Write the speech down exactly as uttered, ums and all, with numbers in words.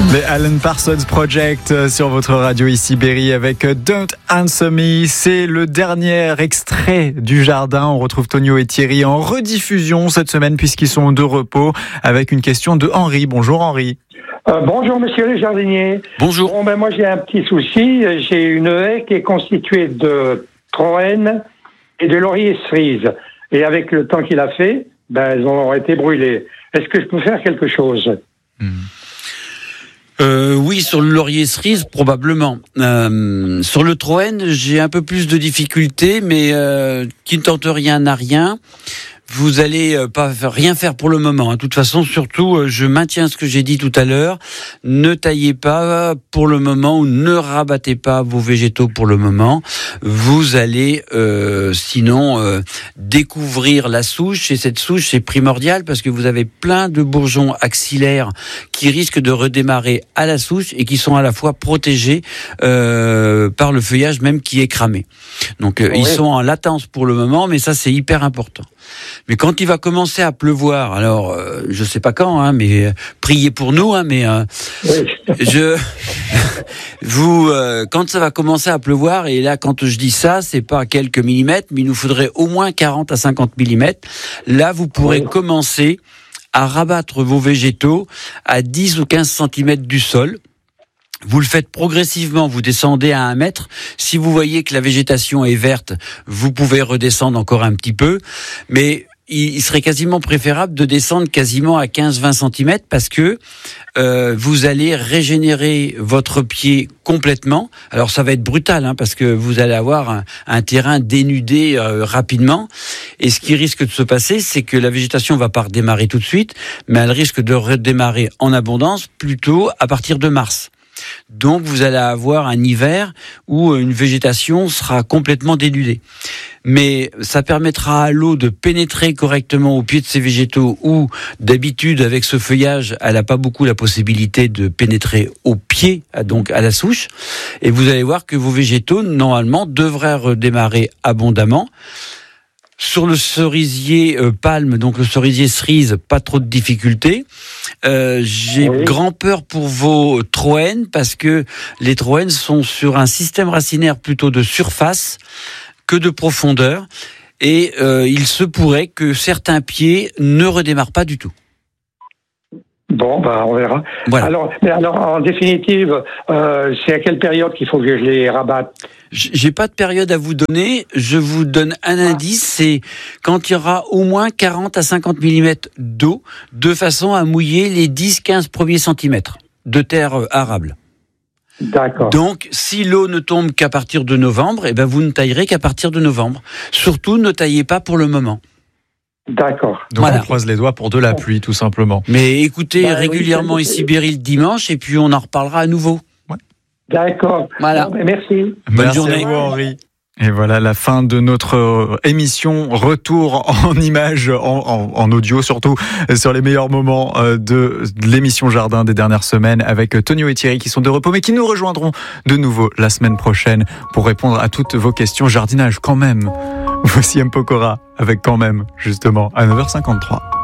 Les Alan Parsons Project sur votre radio ici Berry avec Don't Answer Me. C'est le dernier extrait du jardin. On retrouve Tonio et Thierry en rediffusion cette semaine puisqu'ils sont de repos avec une question de Henri. Bonjour Henri. Euh, bonjour monsieur le jardinier. Bonjour. Bon, ben moi j'ai un petit souci. J'ai une haie qui est constituée de troènes et de lauriers cerises. Et avec le temps qu'il a fait, ben elles ont été brûlées. Est-ce que je peux faire quelque chose? hmm. Euh, oui, sur le laurier cerise, probablement. Euh, sur le troène, j'ai un peu plus de difficultés, mais euh, qui ne tente rien n'a rien. Vous allez euh, pas faire, rien faire pour le moment. Hein. De toute façon, surtout, euh, je maintiens ce que j'ai dit tout à l'heure. Ne taillez pas pour le moment ou ne rabattez pas vos végétaux pour le moment. Vous allez, euh, sinon, euh, découvrir la souche. Et cette souche, c'est primordial parce que vous avez plein de bourgeons axillaires qui risquent de redémarrer à la souche et qui sont à la fois protégés euh, par le feuillage même qui est cramé. Donc, euh, oui. Ils sont en latence pour le moment, mais ça, c'est hyper important. Mais quand il va commencer à pleuvoir, alors euh, je sais pas quand, hein, mais euh, priez pour nous, hein, mais euh, oui. je vous euh, quand ça va commencer à pleuvoir, et là quand je dis ça, c'est pas quelques millimètres, mais il nous faudrait au moins quarante à cinquante millimètres. Là, vous pourrez oui. commencer à rabattre vos végétaux à dix ou quinze centimètres du sol. Vous le faites progressivement, vous descendez à un mètre. Si vous voyez que la végétation est verte, vous pouvez redescendre encore un petit peu. Mais il serait quasiment préférable de descendre quasiment à quinze à vingt centimètres parce que euh, vous allez régénérer votre pied complètement. Alors ça va être brutal hein, parce que vous allez avoir un, un terrain dénudé euh, rapidement. Et ce qui risque de se passer, c'est que la végétation va pas redémarrer tout de suite, mais elle risque de redémarrer en abondance plutôt à partir de mars. Donc vous allez avoir un hiver où une végétation sera complètement dénudée. Mais ça permettra à l'eau de pénétrer correctement au pied de ces végétaux où d'habitude avec ce feuillage, elle n'a pas beaucoup la possibilité de pénétrer au pied, donc à la souche. Et vous allez voir que vos végétaux normalement devraient redémarrer abondamment. Sur le cerisier euh, palme, donc le cerisier cerise, pas trop de difficultés. Euh, j'ai oui. grand peur pour vos troènes parce que les troènes sont sur un système racinaire plutôt de surface que de profondeur. Et euh, il se pourrait que certains pieds ne redémarrent pas du tout. Bon, bah on verra. Voilà. Alors, mais alors, en définitive, euh, c'est à quelle période qu'il faut que je les rabatte? J'ai pas de période à vous donner. Je vous donne un ah. indice, c'est quand il y aura au moins quarante à cinquante millimètres d'eau, de façon à mouiller les dix à quinze premiers centimètres de terre arable. D'accord. Donc, si l'eau ne tombe qu'à partir de novembre, eh ben vous ne taillerez qu'à partir de novembre. Surtout, ne taillez pas pour le moment. D'accord. Donc voilà. On croise les doigts pour de la pluie, tout simplement. Mais écoutez bah, régulièrement oui, ici Berry le dimanche, et puis on en reparlera à nouveau. Ouais. D'accord. Voilà. Bon, merci. Bonne merci journée. À vous, Henri. Et voilà la fin de notre émission. Retour en images, en, en, en audio surtout, sur les meilleurs moments de l'émission Jardin des dernières semaines avec Tonio et Thierry qui sont de repos, mais qui nous rejoindront de nouveau la semaine prochaine pour répondre à toutes vos questions jardinage quand même. Voici M. Pokora avec quand même, justement, à neuf heures cinquante-trois.